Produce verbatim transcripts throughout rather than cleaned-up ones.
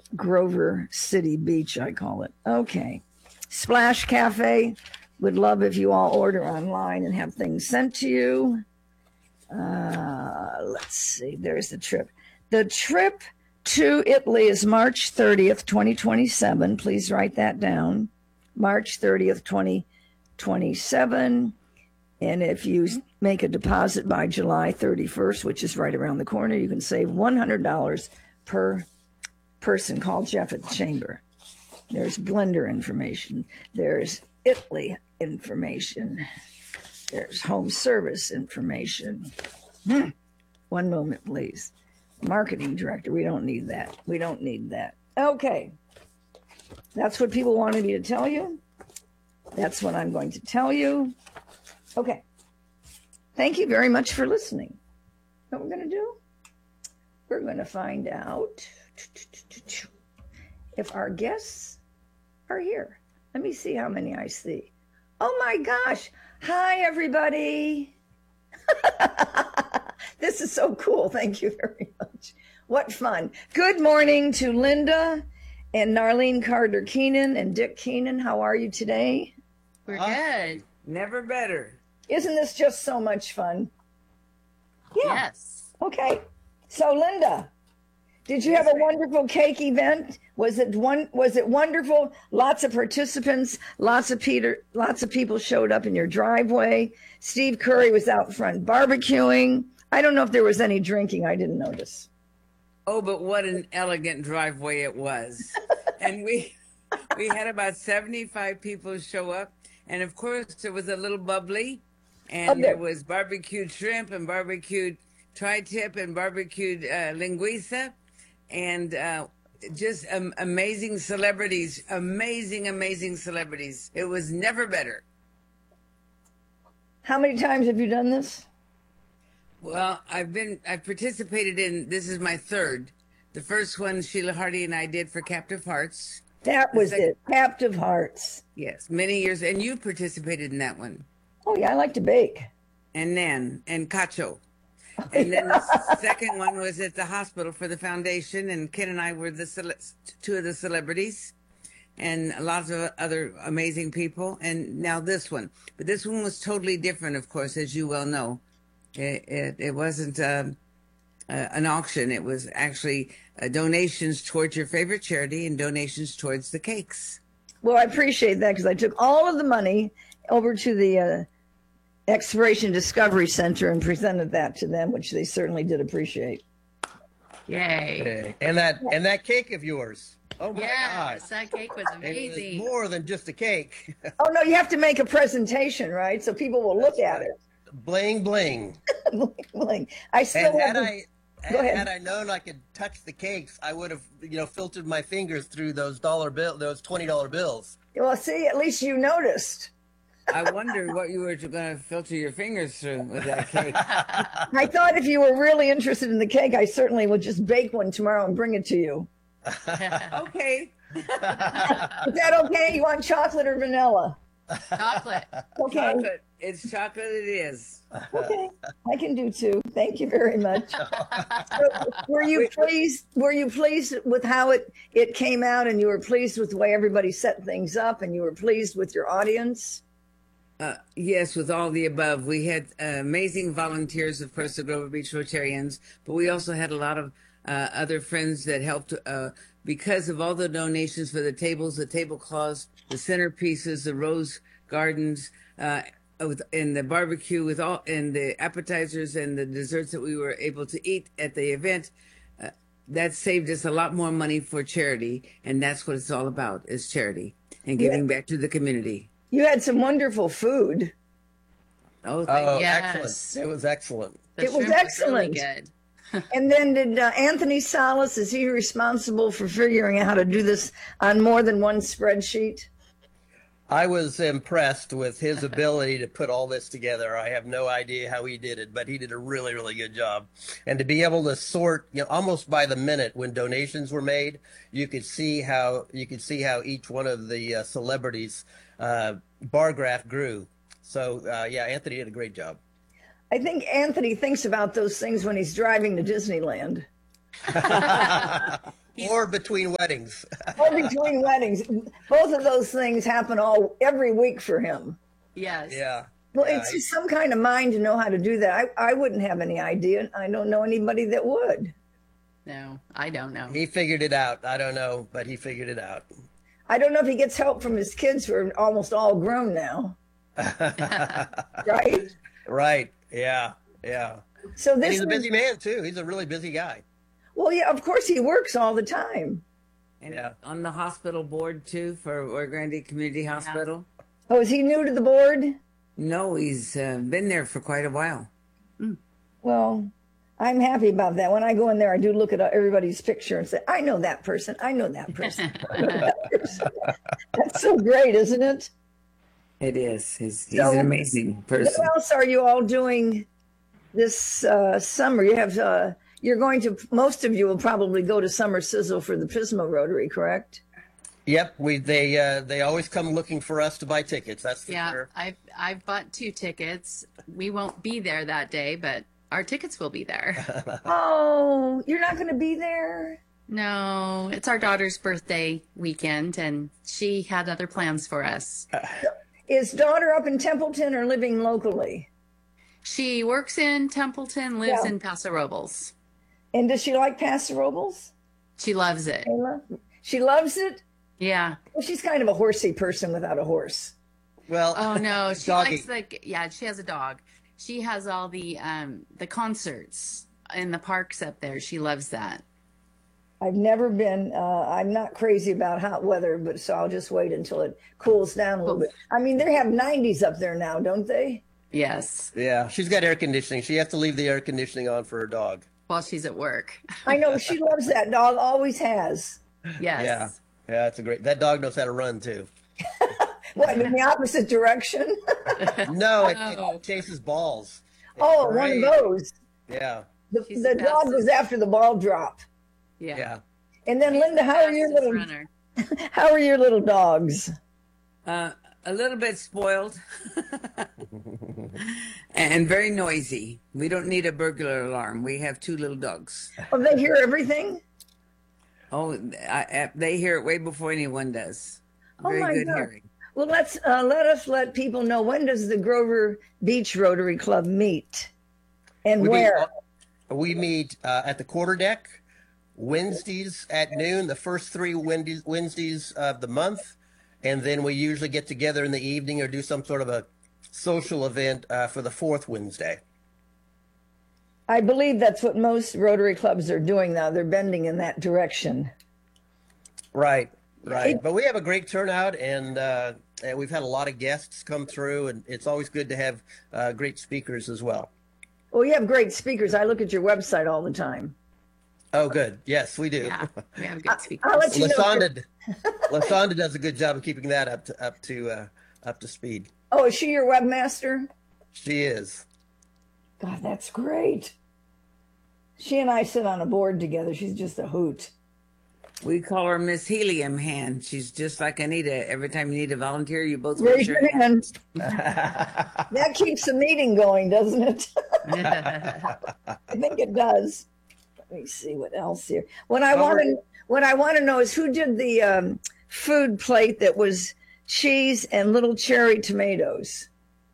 Grover City Beach, I call it. Okay. Splash Cafe. Would love if you all order online and have things sent to you. Uh, let's see. There's the trip. The trip to Italy is March thirtieth, twenty twenty-seven. Please write that down. March thirtieth, twenty twenty-seven. And if you make a deposit by July thirty-first, which is right around the corner, you can save one hundred dollars per person. Call Jeff at the chamber. There's blender information. There's Italy information. There's home service information. Hmm. One moment, please. Marketing director, we don't need that. We don't need that. Okay. That's what people wanted me to tell you. That's what I'm going to tell you. Okay. Thank you very much for listening. What we're going to do? We're going to find out if our guests are here. Let me see how many I see. Oh my gosh. Hi, everybody. This is so cool. Thank you very much. What fun. Good morning to Linda and Narlene Carter Keenan and Dick Keenan. How are you today? We're good. Never better. Isn't this just so much fun? Yeah. Yes. Okay. So, Linda, did you have a wonderful cake event? Was it one? Was it wonderful? Lots of participants. Lots of Peter. Lots of people showed up in your driveway. Steve Curry was out front barbecuing. I don't know if there was any drinking. I didn't notice. Oh, but what an elegant driveway it was! And we we had about seventy-five people show up, and of course there was a little bubbly, and Okay. there was barbecued shrimp and barbecued tri-tip and barbecued uh, linguiça, and uh, just um, amazing celebrities, amazing, amazing celebrities. It was never better. How many times have you done this? Well, I've been, I've participated in, this is my third. The first one, Sheila Hardy and I did for Captive Hearts. That was second- it. Captive Hearts. Yes, many years. And you participated in that one. Oh, yeah, I like to bake. And Nan and Cacho. And then the second one was at the hospital for the foundation. And Ken and I were the cele- two of the celebrities. And lots of other amazing people. And now this one. But this one was totally different, of course, as you well know. It, it, it wasn't um, uh, an auction. It was actually uh, donations towards your favorite charity and donations towards the cakes. Well, I appreciate that because I took all of the money over to the uh, Exploration Discovery Center and presented that to them, which they certainly did appreciate. Yay. Okay. And that and that cake of yours. Oh my Yes, gosh. that cake was It was amazing. more than just a cake. Oh, no, you have to make a presentation, right? So people will look at it. Bling bling. Bling, bling. I still And had have I Go had, ahead. had I known I could touch the cakes, I would have, you know, filtered my fingers through those dollar bill, those twenty dollar bills. Well, see, at least you noticed. I wondered what you were going to filter your fingers through with that cake. I thought if you were really interested in the cake, I certainly would just bake one tomorrow and bring it to you. Okay. Is that okay? You want chocolate or vanilla? Chocolate. Okay. Chocolate. It's chocolate it is. Okay. I can do two. Thank you very much. So, were you pleased? Were you pleased with how it, it came out, and you were pleased with the way everybody set things up, and you were pleased with your audience? Uh, yes, with all the above. We had uh, amazing volunteers, of course, the Grover Beach Rotarians, but we also had a lot of uh, other friends that helped uh, because of all the donations for the tables, the tablecloths, the centerpieces, the rose gardens, uh, with, and the barbecue, with all, and the appetizers and the desserts that we were able to eat at the event. Uh, that saved us a lot more money for charity, and that's what it's all about, is charity and giving back to the community. You had some wonderful food. Oh, thank Oh, Yes. excellent. It was excellent. The It was shrimp excellent. really good. And then did uh, Anthony Salas, is he responsible for figuring out how to do this on more than one spreadsheet? I was impressed with his ability to put all this together. I have no idea how he did it, but he did a really, really good job. And to be able to sort, you know, almost by the minute when donations were made, you could see how you could see how each one of the uh, celebrities' uh, bar graph grew. So uh, yeah, Anthony did a great job. I think Anthony thinks about those things when he's driving to Disneyland. or between weddings. Or between weddings. Both of those things happen all every week for him. Yes. Yeah. Well, Yeah, it's just some kind of mind to know how to do that. I, I wouldn't have any idea. I don't know anybody that would. No, I don't know. He figured it out. I don't know, but he figured it out. I don't know if he gets help from his kids who are almost all grown now. Right? Right. Yeah. Yeah. So And this he's a was- busy man too. He's a really busy guy. well, yeah, of course he works all the time. And Yeah. on the hospital board too for Oro Grande Community Hospital. Oh, is he new to the board? No, he's uh, been there for quite a while. Well, I'm happy about that. When I go in there, I do look at everybody's picture and say, I know that person. I know that person. I know that person. That's so great, isn't it? It is. He's, he's So- an amazing person. What else are you all doing this uh, summer? You have, uh, you're going to, most of you will probably go to Summer Sizzle for the Pismo Rotary, correct? Yep. We they uh, they always come looking for us to buy tickets. That's for Yeah, sure. I've I've bought two tickets. We won't be there that day, but our tickets will be there. Oh, you're not going to be there? No, it's our daughter's birthday weekend, and she had other plans for us. Is daughter up in Templeton or living locally? She works in Templeton, lives Yeah. in Paso Robles. And does she like Paso Robles? She loves it. Ayla? She loves it? Yeah. Well, she's kind of a horsey person without a horse. Well, Oh no, she Doggy. likes the yeah. She has a dog. She has all the um the concerts in the parks up there. She loves that. I've never been, uh, I'm not crazy about hot weather, but so I'll just wait until it cools down a little bit. I mean, they have nineties up there now, don't they? Yes, yeah, she's got air conditioning. She has to leave the air conditioning on for her dog. while she's at work. I know she loves that dog, always has. Yes. Yeah. Yeah, it's a great. That dog knows how to run too. What, in the opposite direction? No, it, Oh. it chases balls. It's Oh, one of great. those. Yeah. The, She's the the dog best. goes after the ball drop. Yeah. Yeah. And then, Linda, how are your Fastest little, runner. how are your little dogs? Uh, a little bit spoiled and very noisy. We don't need a burglar alarm. We have two little dogs. Oh, they hear everything? Oh, I, I, they hear it way before anyone does. Oh, Very my good God. hearing. Well, let's uh, let us let people know, when does the Grover Beach Rotary Club meet and We where? meet, we meet uh, at the quarter deck Wednesdays at noon, the first three Wednesdays, Wednesdays of the month. And then we usually get together in the evening or do some sort of a social event uh, for the fourth Wednesday. I believe that's what most Rotary clubs are doing now. They're bending in that direction. Right, right. But we have a great turnout, and, uh, and we've had a lot of guests come through, and it's always good to have uh, great speakers as well. Well, you have great speakers. I look at your website all the time. Oh, good. Yes, we do. Yeah, we have good speakers. I'll let you know. Lasonda, Lasonda does a good job of keeping that up to up to uh, up to speed. Oh, is she your webmaster? She is. God, that's great. She and I sit on a board together. She's just a hoot. We call her Miss Helium Hand. She's just like Anita. Every time you need a volunteer, you both Raise raise your your hand. hand. That keeps the meeting going, doesn't it? I think it does. Let me see what else here. What I Well, want we're- to what I want to know is who did the um, food plate that was cheese and little cherry tomatoes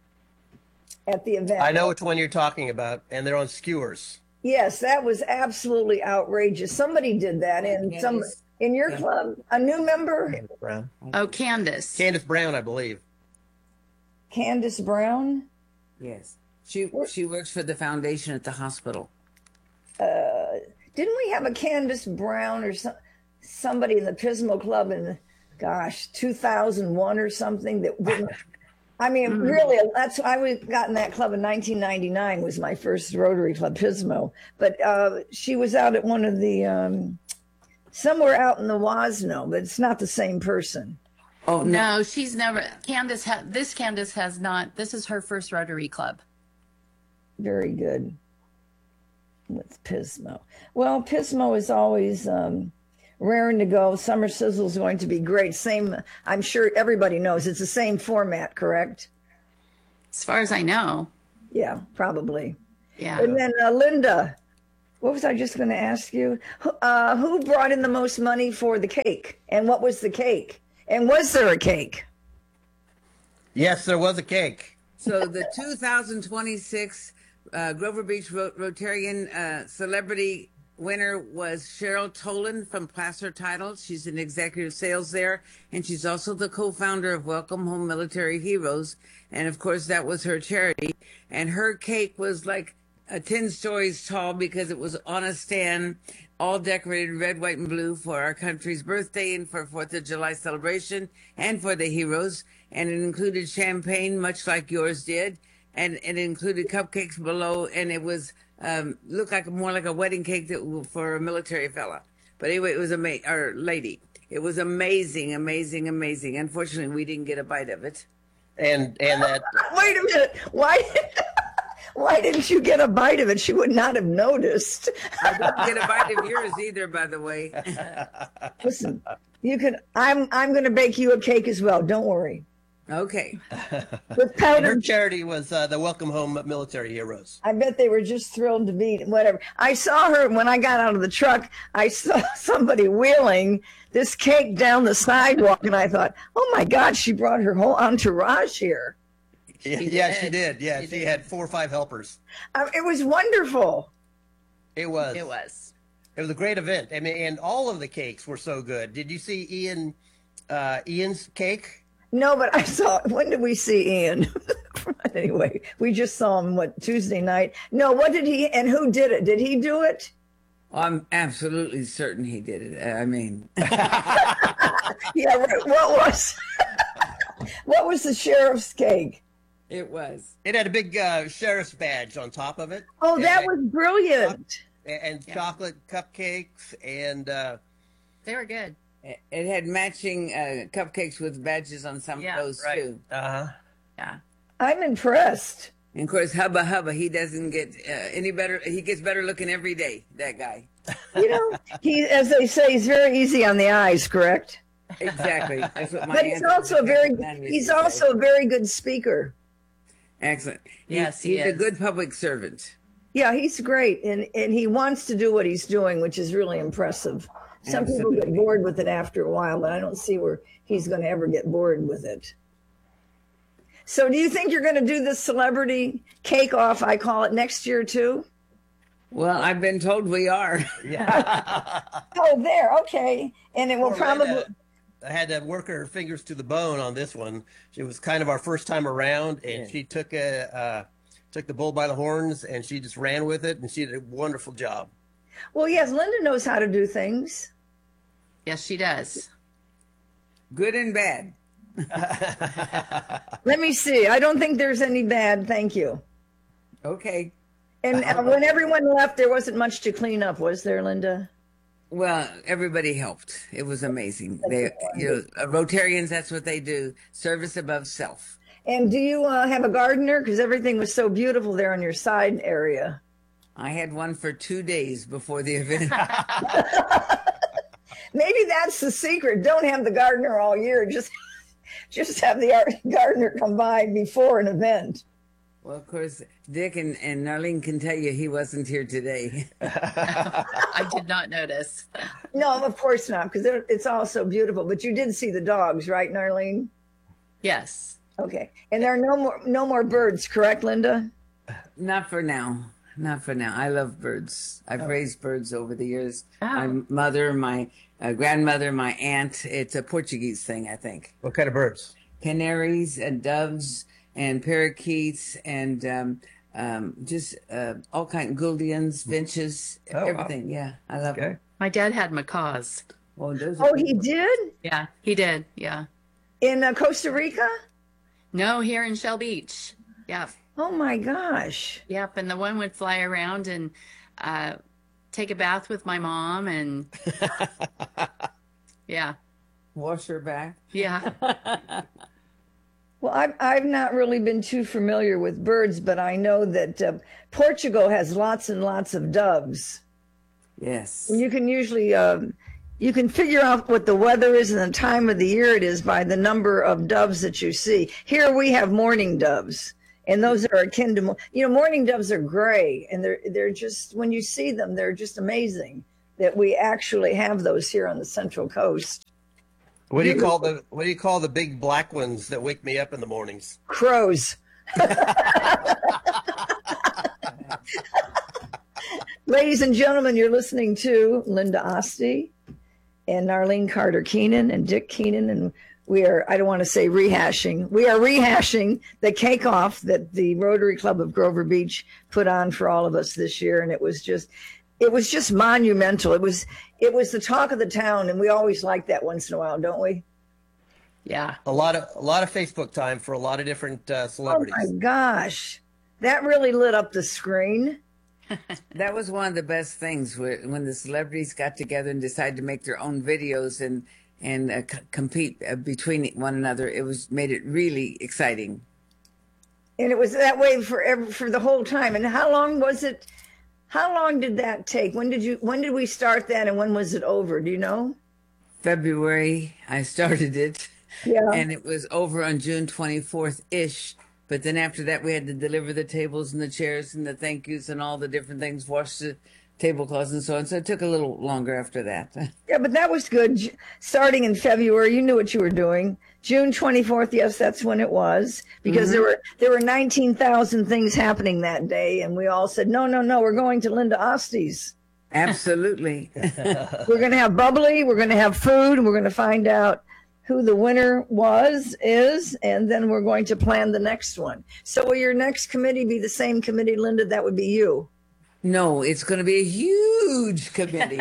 at the event. I know which one you're talking about, and they're on skewers. Yes, that was absolutely outrageous. Somebody did that in some Candace. in your club. A new member, Candace Brown. Oh, Candace. Candace Brown, I believe. Candace Brown. Yes. She she works for the foundation at the hospital. Didn't we have a Candace Brown or some, somebody in the Pismo Club in, gosh, two thousand one or something that didn't. I mean, really, that's I was got in that club in nineteen ninety-nine. Was my first Rotary Club Pismo, but uh, she was out at one of the um, somewhere out in the Wasno, but it's not the same person. Oh no. No, she's never. Candace. Ha, this Candace has not. This is her first Rotary Club. Very good with Pismo. Well, Pismo is always um, raring to go. Summer Sizzle is going to be great. Same, I'm sure everybody knows it's the same format, correct? As far as I know. Yeah, probably. Yeah. And then uh, Linda, What was I just going to ask you? Who- Uh, who brought in the most money for the cake? And what was the cake? And was there a cake? Yes, there was a cake. So the two thousand twenty-six uh, Grover Beach Ro- Rotarian uh, celebrity winner was Cheryl Tolan from Placer Titles. She's an executive sales there, and she's also the co-founder of Welcome Home Military Heroes. And of course, that was her charity. And her cake was like uh, ten stories tall because it was on a stand, all decorated red, white, and blue for our country's birthday and for fourth of July celebration and for the heroes. And it included champagne, much like yours did. And it included cupcakes below, and it was um, looked like more like a wedding cake that, for a military fella. But anyway, it was amazing, or lady. It was amazing, amazing, amazing. Unfortunately, we didn't get a bite of it. And and that Wait a minute. Why? Why didn't you get a bite of it? She would not have noticed. I didn't get a bite of yours either, by the way. Listen, you can. I'm. I'm going to bake you a cake as well. Don't worry. Okay. With and her powdered. charity was uh, the Welcome Home Military Heroes. I bet they were just thrilled to be whatever. I saw her when I got out of the truck. I saw somebody wheeling this cake down the sidewalk, and I thought, "Oh my God, she brought her whole entourage here." Yeah, She yeah, did. she did. Yeah, She she, did. had four or five helpers. Uh, it was wonderful. It was. It was. It was a great event. I mean, and all of the cakes were so good. Did you see Ian, uh, Ian's cake? No, but I saw. When did we see Ian? Anyway, we just saw him what Tuesday night. No, what did he and who did it? Did he do it? I'm absolutely certain he did it. I mean, Yeah. Right. What was? What was the sheriff's cake? it was. It had a big uh, sheriff's badge on top of it. Oh, that and, was brilliant. and, and Yeah. chocolate cupcakes and uh, They were good. It it had matching uh, cupcakes with badges on some Yeah, of those right. too. Uh-huh. Yeah. I'm impressed. And of course, Hubba Hubba, he doesn't get uh, any better. He gets better looking every day. That guy. You know, he, as they say, he's very easy on the eyes. Correct. Exactly. That's what my But he's aunt- also a very. man used He's to say. also a very good speaker. excellent. He- Yes, he he's a is. good public servant. Yeah, he's great, and and he wants to do what he's doing, which is really impressive. Some people get Absolutely. bored with it after a while, but I don't see where he's going to ever get bored with it. So, do you think you're going to do this celebrity cake off? I call it next year too. Well, I've been told we are. Oh, there, okay, and it will Poor probably. Linda. I had to work her fingers to the bone on this one. It was kind of our first time around, and Yeah. she took a uh, took the bull by the horns, and she just ran with it, and she did a wonderful job. Well, yes, Linda knows how to do things. Yes, she does. Good and bad. Let me see. I don't think there's any bad. Thank you. Okay. And uh, when everyone left, there wasn't much to clean up, was there, Linda? Well, everybody helped. It was amazing. They, you know, uh, Rotarians, that's what they do. Service above self. And do you uh, have a gardener? Because everything was so beautiful there on your side area. I had one for two days before the event. Maybe that's the secret. Don't have the gardener all year. Just, just have the art- gardener come by before an event. Well, of course, Dick and, and Narlene can tell you he wasn't here today. I did not notice. No, of course not, because it's all so beautiful. But you did see the dogs, right, Narlene? Yes. Okay. And there are no more, no more birds, correct, Linda? Not for now. Not for now. I love birds. I've raised birds over the years. Oh. My mother, my uh, grandmother, my aunt. It's a Portuguese thing, I think. What kind of birds? Canaries and doves and parakeets and um, um, just uh, all kind Gouldians, finches, Oh, wow. everything. Yeah, I love Okay. them. My dad had macaws. Oh, those are Oh, he did? Yeah, he did. Yeah. In uh, Costa Rica? No, here in Shell Beach. Yep. Oh, my gosh. Yep. And the one would fly around and uh, take a bath with my mom. And yeah. wash her back. Yeah. Well, I've, I've not really been too familiar with birds, but I know that uh, Portugal has lots and lots of doves. Yes. You can usually, um, you can figure out what the weather is and the time of the year it is by the number of doves that you see. Here we have mourning doves. And those are akin to, you know, mourning doves are gray, and they're they're just, when you see them, they're just amazing that we actually have those here on the Central Coast. What do you call the What do you call the big black ones that wake me up in the mornings? Crows. Ladies and gentlemen, you're listening to Linda Oste and Narlene Carter Keenan and Dick Keenan, and we are, I don't want to say rehashing, we are rehashing the cake off that the Rotary Club of Grover Beach put on for all of us this year, and it was just, it was just monumental. It was, it was the talk of the town, and we always like that once in a while, don't we? Yeah. A lot of a lot of Facebook time for a lot of different uh, celebrities. Oh my gosh, that really lit up the screen. That was one of the best things when the celebrities got together and decided to make their own videos and and uh, c- compete uh, between one another. It was made it really exciting. And it was that way for every, for the whole time. And how long was it? How long did that take? When did you? When did we start that, and when was it over? Do you know? February, I started it. Yeah. And it was over on June twenty-fourth ish. But then after that, we had to deliver the tables and the chairs and the thank yous and all the different things, wash the tablecloths and so on. So it took a little longer after that. Yeah, but that was good. J- Starting in February, you knew what you were doing. June twenty-fourth, yes, that's when it was, because there were there were nineteen thousand things happening that day, and we all said, no, no, no, we're going to Linda Oste's. Absolutely. We're going to have bubbly, we're going to have food, and we're going to find out who the winner was, is, and then we're going to plan the next one. So will your next committee be the same committee, Linda? That would be you. No, it's going to be a huge committee.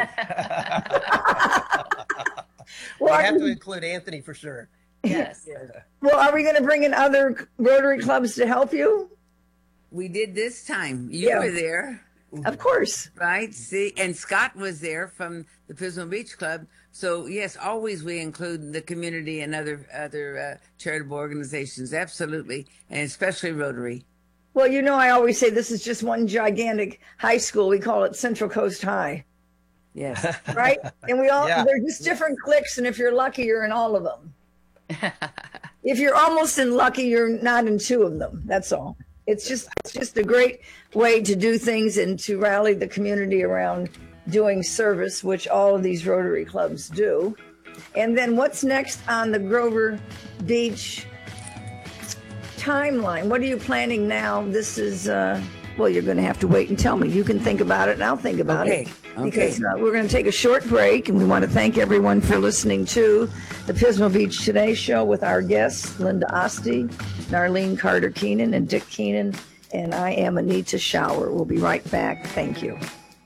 We Well, have are to we, include Anthony for sure. Yes. well, are we going to bring in other Rotary clubs to help you? We did this time. You Yeah. were there, Of course. right? See, and Scott was there from the Pismo Beach Club. So yes, always we include the community and other other uh, charitable organizations, absolutely, and especially Rotary. Well, you know, I always say this is just one gigantic high school. We call it Central Coast High, Yes. right? And we all, Yeah. they're just different cliques, and if you're lucky, you're in all of them. If you're almost in lucky, you're not in two of them. That's all. It's just, it's just a great way to do things and to rally the community around doing service, which all of these Rotary clubs do. And then what's next on the Grover Beach timeline? What are you planning now? This is, uh, well, you're going to have to wait and tell me. You can think about it, and I'll think about Okay, it. okay. Because uh, we're going to take a short break, and we want to thank everyone for listening to the Pismo Beach Today show with our guests, Linda Oste, Narlene Carter Keenan, and Dick Keenan. And I am Anita Shower. We'll be right back. Thank you.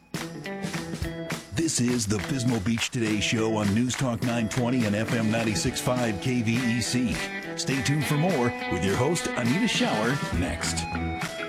This is the Pismo Beach Today show on News Talk nine twenty and F M ninety-six point five K V E C. Stay tuned for more with your host, Anita Shower, next.